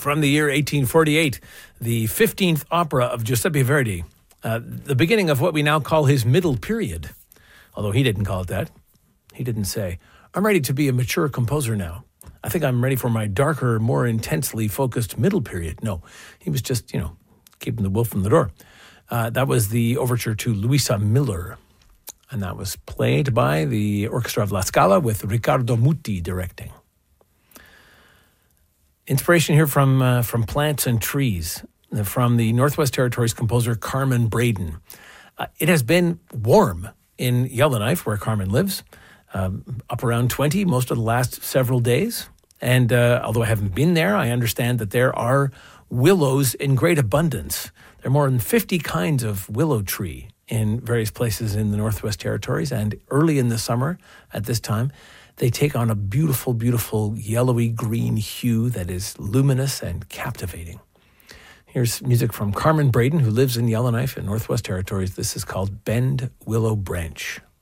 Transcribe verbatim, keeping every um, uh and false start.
from the year eighteen forty-eight, the fifteenth opera of Giuseppe Verdi, uh, the beginning of what we now call his middle period, although he didn't call it that. He didn't say, I'm ready to be a mature composer now. I think I'm ready for my darker, more intensely focused middle period. No, he was just, you know, keeping the wolf from the door. Uh, that was the overture to Luisa Miller, and that was played by the Orchestra of La Scala with Riccardo Muti directing. Inspiration here from uh, from plants and trees, from the Northwest Territories composer Carmen Braden. Uh, it has been warm in Yellowknife, where Carmen lives, um, up around twenty most of the last several days. And uh, although I haven't been there, I understand that there are willows in great abundance. There are more than fifty kinds of willow tree in various places in the Northwest Territories. And early in the summer, at this time, they take on a beautiful, beautiful yellowy green hue that is luminous and captivating. Here's music from Carmen Braden, who lives in Yellowknife in Northwest Territories. This is called Bend Willow Branch.